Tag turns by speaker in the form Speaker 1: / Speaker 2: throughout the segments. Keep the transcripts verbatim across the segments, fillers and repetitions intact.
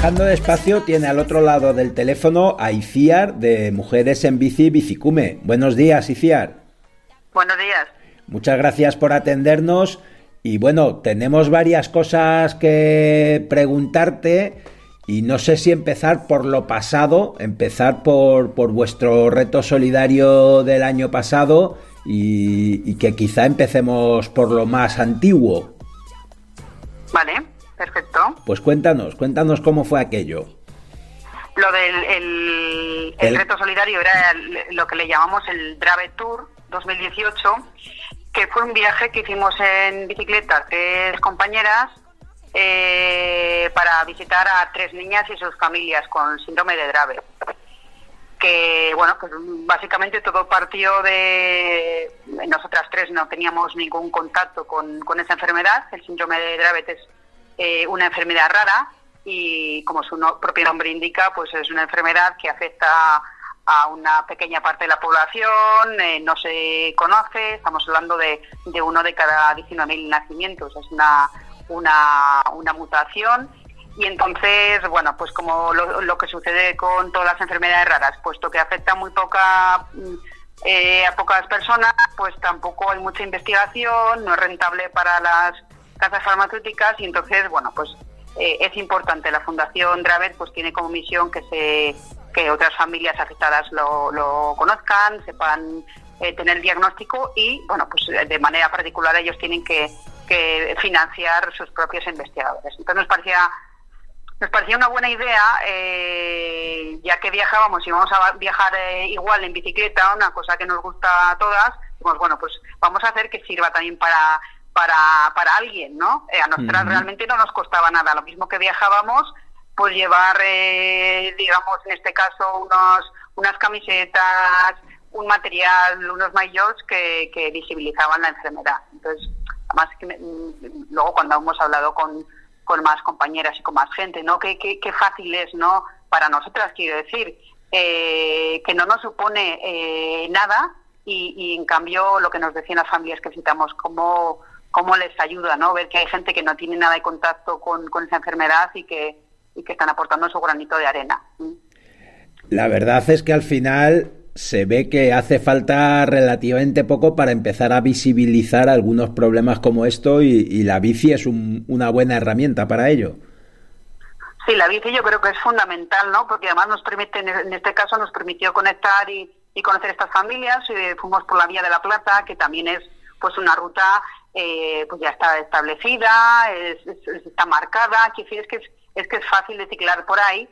Speaker 1: Viajando Despacio tiene al otro lado del teléfono a Iciar de Mujeres en Bici Bicicume. Buenos días, Iciar.
Speaker 2: Buenos días.
Speaker 1: Muchas gracias por atendernos y bueno, tenemos varias cosas que preguntarte y no sé si empezar por lo pasado, empezar por, por vuestro reto solidario del año pasado y, y que quizá empecemos por lo más antiguo.
Speaker 2: Vale, perfecto.
Speaker 1: Pues cuéntanos, cuéntanos cómo fue aquello.
Speaker 2: Lo del el, el, el reto solidario era lo que le llamamos el Drave Tour dos mil dieciocho, que fue un viaje que hicimos en bicicleta, tres compañeras, eh, para visitar a tres niñas y sus familias con síndrome de Dravet. Que, bueno, pues básicamente todo partió de... Nosotras tres no teníamos ningún contacto con, con esa enfermedad. El síndrome de Dravet es eh, una enfermedad rara y, como su no, propio nombre indica, pues es una enfermedad que afecta a una pequeña parte de la población, eh, no se conoce, estamos hablando de, de uno de cada diecinueve mil nacimientos, es una, una, una mutación. Y entonces, bueno, pues como lo, lo que sucede con todas las enfermedades raras, puesto que afecta muy poca eh, a pocas personas, pues tampoco hay mucha investigación, no es rentable para las casas farmacéuticas y entonces, bueno, pues eh, es importante. La Fundación Dravet pues tiene como misión que se que otras familias afectadas lo, lo conozcan, sepan eh, tener diagnóstico y, bueno, pues de manera particular ellos tienen que, que financiar sus propios investigadores. Entonces nos parecía nos parecía una buena idea, eh, ya que viajábamos y vamos a viajar eh, igual en bicicleta, una cosa que nos gusta a todas, pues bueno, pues vamos a hacer que sirva también para para para alguien, ¿no? Eh, a nosotras uh-huh. realmente no nos costaba nada, lo mismo que viajábamos, pues llevar, eh, digamos, en este caso, unos unas camisetas, un material, unos maillots que, que visibilizaban la enfermedad. Entonces, además, que me, luego cuando hemos hablado con, con más compañeras y con más gente, ¿no? Qué, qué, qué fácil es, ¿no? Para nosotras, quiero decir, eh, que no nos supone eh, nada y, y, en cambio, lo que nos decían las familias que visitamos, cómo, cómo les ayuda, ¿no? Ver que hay gente que no tiene nada de contacto con, con esa enfermedad y que y que están aportando su granito de arena.
Speaker 1: La verdad es que al final se ve que hace falta relativamente poco para empezar a visibilizar algunos problemas como esto y, y la bici es un, una buena herramienta para ello.
Speaker 2: Sí, la bici yo creo que es fundamental, ¿no? Porque además nos permite, en este caso nos permitió conectar y, y conocer estas familias. Eh, fuimos por la Vía de la Plata, que también es pues una ruta eh, pues ya está establecida, es, es, está marcada, que es que es es que es fácil de ciclar por ahí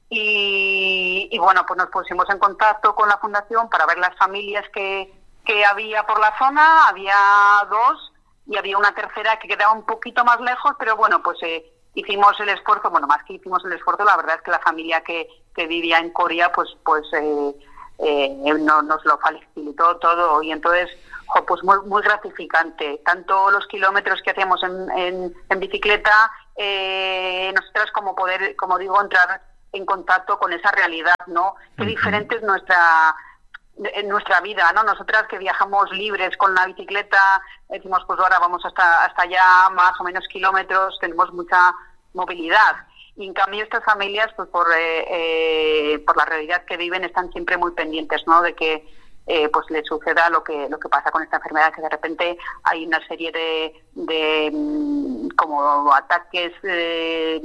Speaker 2: y, y bueno, pues nos pusimos en contacto con la fundación para ver las familias que, que había por la zona. Había dos y había una tercera que quedaba un poquito más lejos, pero bueno, pues eh, hicimos el esfuerzo, bueno, más que hicimos el esfuerzo, la verdad es que la familia que, que vivía en Coria pues pues eh, eh, no, nos lo facilitó todo y entonces jo, pues muy, muy gratificante, tanto los kilómetros que hacíamos en, en, en bicicleta, eh, nosotras como poder, como digo, entrar en contacto con esa realidad, ¿no? Qué uh-huh. diferente es nuestra en nuestra vida, ¿no? Nosotras que viajamos libres con la bicicleta, decimos pues ahora vamos hasta hasta allá más o menos kilómetros, tenemos mucha movilidad. Y en cambio estas familias, pues por eh, eh, por la realidad que viven, están siempre muy pendientes, ¿no? De que eh, pues les suceda lo que lo que pasa con esta enfermedad, que de repente hay una serie de, de como ataques eh,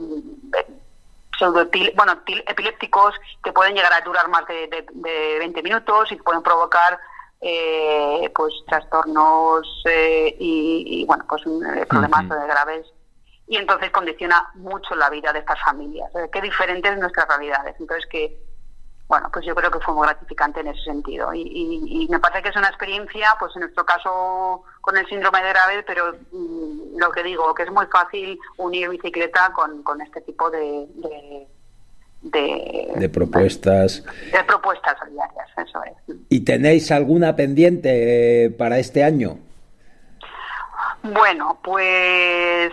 Speaker 2: pseudoepil, bueno, epilépticos que pueden llegar a durar más de, de, de veinte minutos y pueden provocar eh, pues trastornos eh, y, y bueno pues eh, problemas uh-huh. graves. Y entonces condiciona mucho la vida de estas familias. ¿eh? Qué diferentes nuestras realidades. Entonces que, bueno, pues yo creo que fue muy gratificante en ese sentido. Y, y, y me parece que es una experiencia, pues en nuestro caso con el síndrome de Dravet, pero mmm, lo que digo, que es muy fácil unir bicicleta con, con este tipo de, de, de,
Speaker 1: de propuestas.
Speaker 2: De, de propuestas solidarias, eso es.
Speaker 1: ¿Y tenéis alguna pendiente eh, para este año?
Speaker 2: Bueno, pues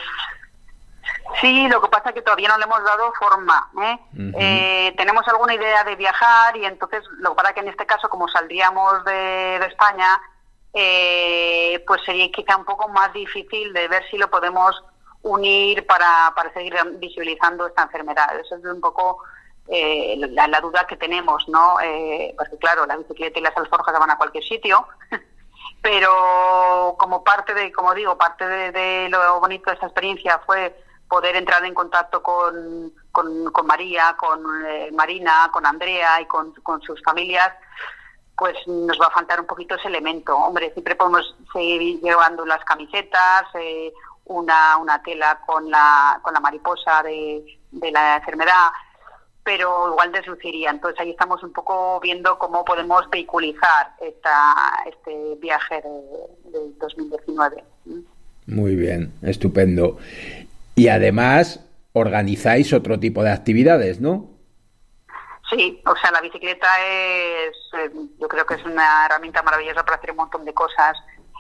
Speaker 2: sí, lo que pasa es que todavía no le hemos dado forma. ¿eh? Uh-huh. Eh, tenemos alguna idea de viajar y entonces lo que pasa es que en este caso, como saldríamos de, de España, eh, pues sería quizá un poco más difícil de ver si lo podemos unir para, para seguir visibilizando esta enfermedad. Eso es un poco eh, la, la duda que tenemos, ¿no? Eh, porque claro, la bicicleta y las alforjas van a cualquier sitio, pero como parte de, como digo, parte de, de lo bonito de esta experiencia fue poder entrar en contacto con, con, con María, con eh, Marina, con Andrea y con, con sus familias, pues nos va a faltar un poquito ese elemento. Hombre, siempre podemos seguir llevando las camisetas, eh, una, una tela con la, con la mariposa de, de la enfermedad, pero igual desluciría. Entonces ahí estamos un poco viendo cómo podemos vehiculizar esta, este viaje de, de dos mil diecinueve.
Speaker 1: Muy bien, estupendo. Y además organizáis otro tipo de actividades, ¿no?
Speaker 2: Sí, o sea, la bicicleta es, eh, yo creo que es una herramienta maravillosa para hacer un montón de cosas.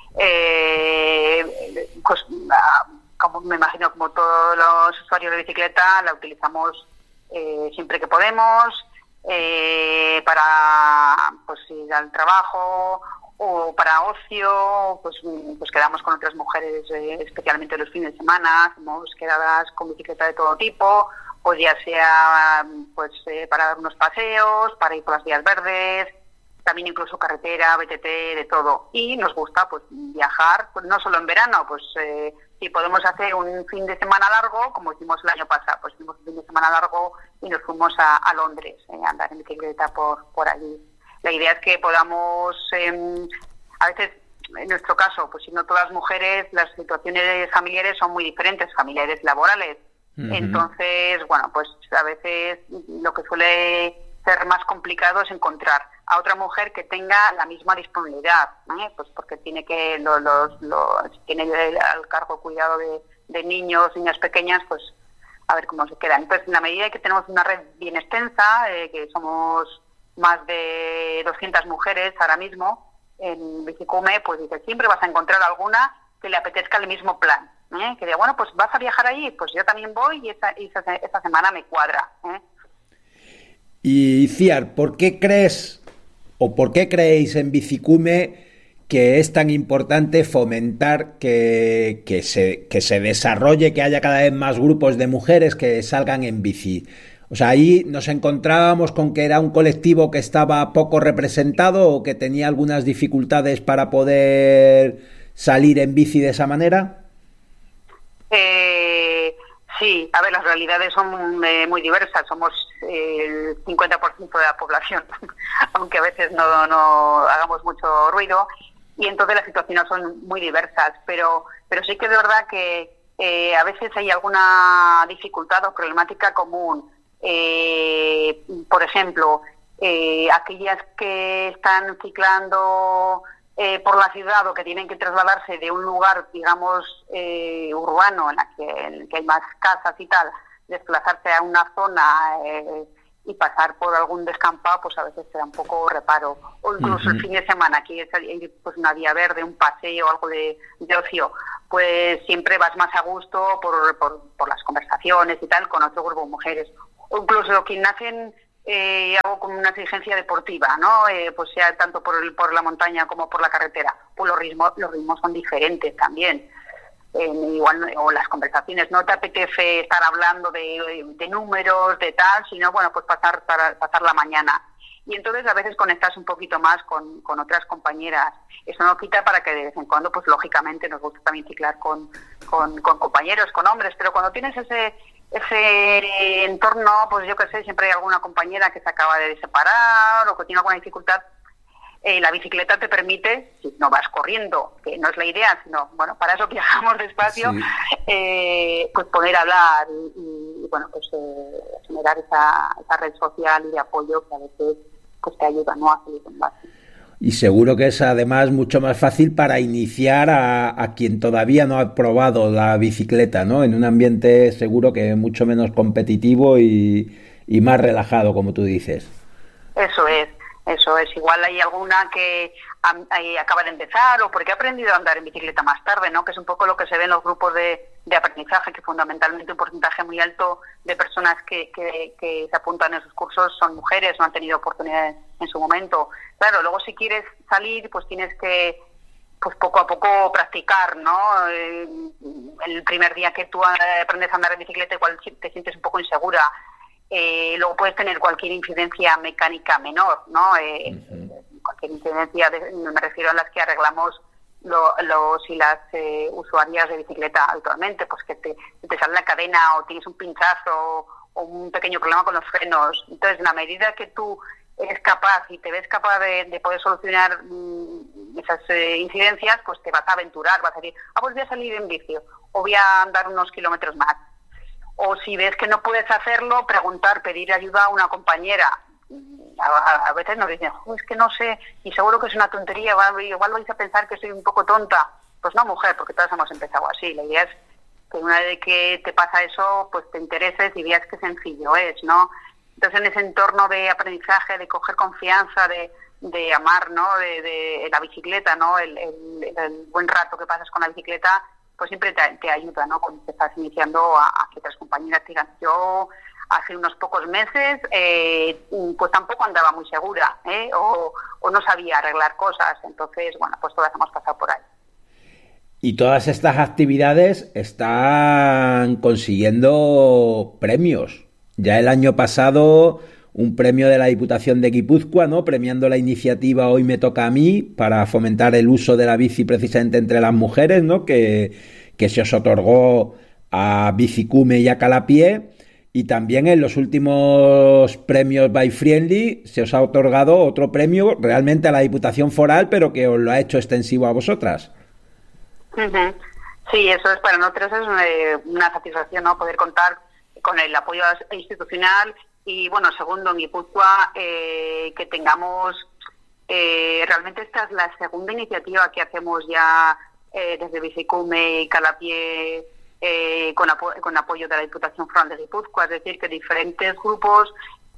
Speaker 2: Eh, pues, como me imagino, como todos los usuarios de bicicleta, la utilizamos eh, siempre que podemos, eh, para pues ir al trabajo o para ocio, pues, pues quedamos con otras mujeres, eh, especialmente los fines de semana, hacemos quedadas con bicicleta de todo tipo, pues ya sea pues eh, para dar unos paseos, para ir por las vías verdes, también incluso carretera, B T T, de todo. Y nos gusta pues viajar, pues no solo en verano, pues eh, si podemos hacer un fin de semana largo, como hicimos el año pasado, pues hicimos un fin de semana largo y nos fuimos a, a Londres, eh, a andar en bicicleta por, por allí. La idea es que podamos, eh, a veces, en nuestro caso, pues si no todas las mujeres, las situaciones familiares son muy diferentes, familiares, laborales. Uh-huh. Entonces, bueno, pues a veces lo que suele ser más complicado es encontrar a otra mujer que tenga la misma disponibilidad, ¿eh? Pues porque tiene que, los, los, los tiene al cargo cuidado de, de niños, niñas pequeñas, pues a ver cómo se queda. Entonces, en la medida que tenemos una red bien extensa, eh, que somos más de doscientas mujeres ahora mismo en Bicicume, pues dice, siempre vas a encontrar alguna que le apetezca el mismo plan, ¿eh? Que diga, bueno, pues vas a viajar allí, pues yo también voy y esa, esa, esa semana me cuadra, ¿eh?
Speaker 1: Y Ciar, ¿por qué crees o por qué creéis en Bicicume que es tan importante fomentar que, que, se, que se desarrolle, que haya cada vez más grupos de mujeres que salgan en bici? O sea, ahí nos encontrábamos con que era un colectivo que estaba poco representado o que tenía algunas dificultades para poder salir en bici de esa manera.
Speaker 2: Eh, sí, a ver, las realidades son eh, muy diversas. Somos eh, el cincuenta por ciento de la población, aunque a veces no, no hagamos mucho ruido, y entonces las situaciones son muy diversas. Pero, pero sí que es verdad que eh, a veces hay alguna dificultad o problemática común. Eh, por ejemplo, eh, aquellas que están ciclando eh, por la ciudad o que tienen que trasladarse de un lugar, digamos, eh, urbano en la que, en el que hay más casas y tal, desplazarse a una zona eh, y pasar por algún descampado, pues a veces te da un poco reparo. O incluso uh-huh. el fin de semana, aquí hay pues una vía verde, un paseo, algo de, de ocio, pues siempre vas más a gusto por, por, por las conversaciones y tal con otro grupo de mujeres. O incluso quienes hacen eh, algo con una exigencia deportiva, ¿no? Eh, pues sea tanto por el, por la montaña como por la carretera, pues los ritmos, los ritmos son diferentes también. Eh, igual, o las conversaciones, no te apetece estar hablando de, de números, de tal, sino bueno, pues pasar para pasar la mañana. Y entonces a veces conectas un poquito más con, con otras compañeras. Eso no quita para que de vez en cuando, pues lógicamente nos gusta también ciclar con, con, con compañeros, con hombres, pero cuando tienes ese ese entorno, pues yo qué sé, siempre hay alguna compañera que se acaba de separar o que tiene alguna dificultad. Eh, la bicicleta te permite, si no vas corriendo, que no es la idea, sino, bueno, para eso viajamos despacio, sí. eh, pues poder hablar y, y bueno, pues eh, generar esa, esa red social y de apoyo que a veces pues te ayuda, ¿no?, a salir en base.
Speaker 1: Y seguro que es además mucho más fácil para iniciar a, a quien todavía no ha probado la bicicleta, ¿no? En un ambiente seguro que mucho menos competitivo y, y más relajado, como tú dices.
Speaker 2: Eso es. Eso es, igual hay alguna que a, a, acaba de empezar o porque ha aprendido a andar en bicicleta más tarde, ¿no? Que es un poco lo que se ve en los grupos de, de aprendizaje, que fundamentalmente un porcentaje muy alto de personas que, que, que se apuntan a esos cursos son mujeres, no han tenido oportunidades en su momento. Claro, luego si quieres salir, pues tienes que pues poco a poco practicar, ¿no? Eh, el primer día que tú aprendes a andar en bicicleta igual te sientes un poco insegura. Eh, luego puedes tener cualquier incidencia mecánica menor, ¿no? Eh, uh-huh. Cualquier incidencia, de, me refiero a las que arreglamos lo, los y las eh, usuarias de bicicleta habitualmente, pues que te, te sale la cadena o tienes un pinchazo o, o un pequeño problema con los frenos. Entonces, en la medida que tú eres capaz y te ves capaz de, de poder solucionar mmm, esas eh, incidencias, pues te vas a aventurar, vas a decir, ah, pues voy a salir en bici o voy a andar unos kilómetros más. O si ves que no puedes hacerlo, preguntar, pedir ayuda a una compañera. A, a veces nos dicen, oh, es que no sé, y seguro que es una tontería, igual vais a pensar que soy un poco tonta. Pues no, mujer, porque todas hemos empezado así. La idea es que una vez que te pasa eso, pues te intereses y veas qué sencillo es, ¿no? Entonces, en ese entorno de aprendizaje, de coger confianza, de, de amar, ¿no? De, de la bicicleta, ¿no? El, el, el buen rato que pasas con la bicicleta, pues siempre te, te ayuda, ¿no? Cuando te estás iniciando a, a que otras compañeras te digan, yo hace unos pocos meses eh, pues tampoco andaba muy segura, ¿eh? o, o no sabía arreglar cosas. Entonces, bueno, pues todas hemos pasado por ahí.
Speaker 1: Y todas estas actividades están consiguiendo premios. Ya el año pasado, un premio de la Diputación de Guipúzcoa, ¿no? Premiando la iniciativa Hoy me toca a mí, para fomentar el uso de la bici precisamente entre las mujeres, ¿no? Que, que se os otorgó a Bicicume y a Calapié. Y también en los últimos premios Bike Friendly se os ha otorgado otro premio realmente a la Diputación Foral, pero que os lo ha hecho extensivo a vosotras.
Speaker 2: Uh-huh. Sí, eso es para nosotros es una, una satisfacción, ¿no? Poder contar con el apoyo institucional y, bueno, segundo, en Guipúzcoa, eh, que tengamos, eh, realmente esta es la segunda iniciativa que hacemos ya eh, desde Bicicume y Calapié, Eh, con, apo- con apoyo de la Diputación Foral de Guipúzcoa, es decir, que diferentes grupos,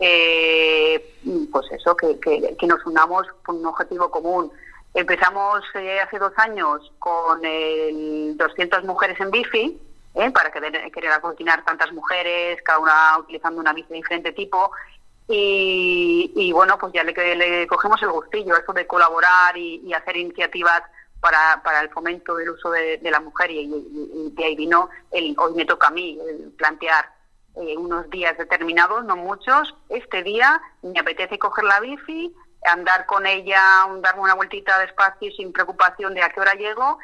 Speaker 2: eh, pues eso, que, que, que nos unamos con un objetivo común. Empezamos eh, hace dos años con el doscientas mujeres en bici, eh, para querer, querer aglutinar tantas mujeres, cada una utilizando una bici de diferente tipo, y, y bueno, pues ya le, le cogemos el gustillo, eso de colaborar y, y hacer iniciativas Para, para el fomento del uso de, de la mujer, y, y, y de ahí vino el Hoy me toca a mí, el plantear eh, unos días determinados, no muchos. Este día me apetece coger la bici, andar con ella, darme una vueltita despacio sin preocupación de a qué hora llego,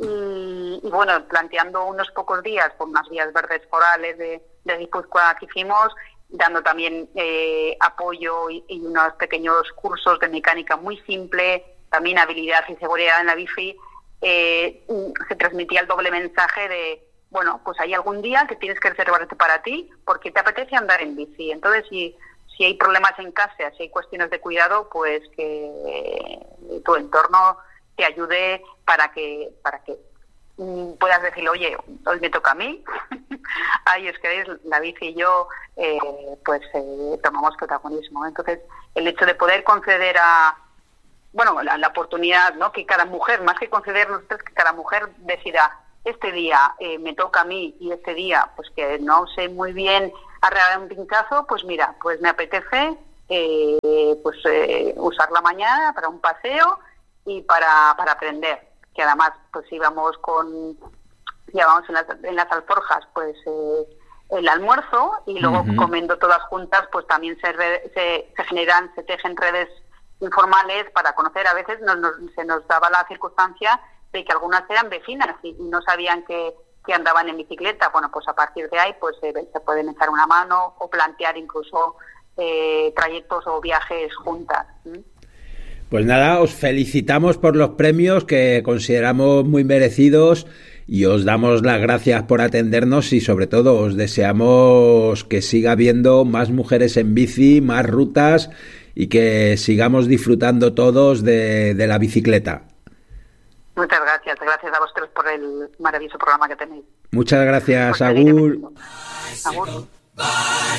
Speaker 2: y, y bueno, planteando unos pocos días por unas vías verdes forales de, de Guipúzcoa que hicimos, dando también eh, apoyo y, y unos pequeños cursos de mecánica muy simple, también habilidad y seguridad en la bici. Eh, se transmitía el doble mensaje de, bueno, pues hay algún día que tienes que reservarte para ti porque te apetece andar en bici. Entonces, si, si hay problemas en casa, si hay cuestiones de cuidado, pues que eh, tu entorno te ayude para que para que mm, puedas decir, oye, hoy me toca a mí. Ay, es que la bici y yo eh, pues eh, tomamos protagonismo. Entonces, el hecho de poder conceder a bueno, la, la oportunidad, ¿no? Que cada mujer, más que concedernos, que cada mujer decida, este día eh, me toca a mí y este día, pues que no sé muy bien arreglar un pinchazo, pues mira, pues me apetece eh, pues eh, usar la mañana para un paseo y para, para aprender. Que además, pues íbamos con, llevamos en las, en las alforjas, pues eh, el almuerzo y luego uh-huh. comiendo todas juntas, pues también se, se, se generan, se tejen redes informales para conocer. A veces nos, nos, se nos daba la circunstancia de que algunas eran vecinas y, y no sabían que, que andaban en bicicleta. Bueno, pues a partir de ahí pues eh, se pueden echar una mano o plantear incluso eh, trayectos o viajes juntas. ¿Mm?
Speaker 1: Pues nada, os felicitamos por los premios que consideramos muy merecidos y os damos las gracias por atendernos y sobre todo os deseamos que siga habiendo más mujeres en bici, más rutas y que sigamos disfrutando todos de, de la bicicleta.
Speaker 2: Muchas gracias, gracias a vosotros por el maravilloso programa que tenéis.
Speaker 1: Muchas gracias, Agur.
Speaker 2: Agur.